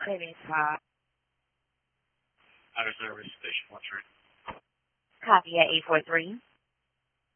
Savings Hot. Outer Service Station 1 train. Copy at 843.